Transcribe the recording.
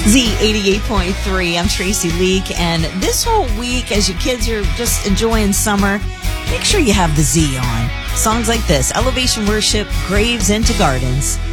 Z88.3. I'm Tracy Leak, and this whole week, as your kids are just enjoying summer, make sure you have the Z on. Songs like this: Elevation Worship, Graves into Gardens.